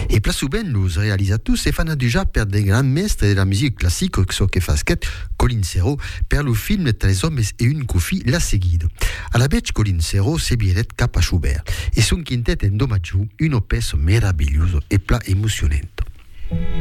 E plasuben los realizators se fanno déjà per dei gran mestres della musica classica, so che fa scherzo Colin Serrault per lo film Tres hommes e un coffee la seguido. Alla bec Colin Serrault se biret cap a Schubert e son quintet endomaggiù un peso meraviglioso e pla emozionante.